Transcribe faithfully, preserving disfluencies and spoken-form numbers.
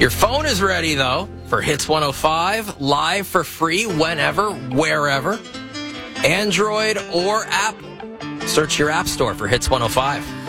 Your phone is ready, though, for Hits one oh five, live for free, whenever, wherever. Android or Apple. Search your app store for Hits one oh five.